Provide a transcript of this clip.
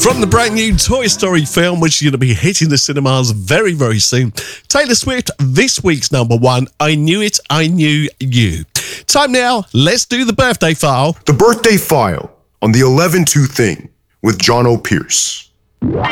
From the brand new Toy Story film, which is going to be hitting the cinemas very, very soon, Taylor Swift, this week's number one, I Knew It, I Knew You. Time now, let's do the birthday file. The birthday file on the 11-2 thing with John O'Pierce.